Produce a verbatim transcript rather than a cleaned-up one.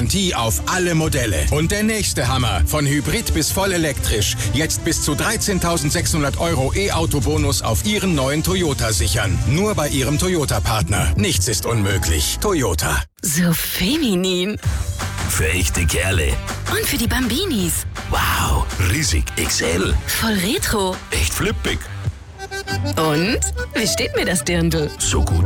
Garantie auf alle Modelle. Und der nächste Hammer. Von Hybrid bis voll elektrisch. Jetzt bis zu dreizehntausendsechshundert Euro E-Auto-Bonus auf Ihren neuen Toyota sichern. Nur bei Ihrem Toyota-Partner. Nichts ist unmöglich. Toyota. So feminin. Für echte Kerle. Und für die Bambinis. Wow, riesig, X L. Voll retro. Echt flippig. Und? Wie steht mir das Dirndl? So gut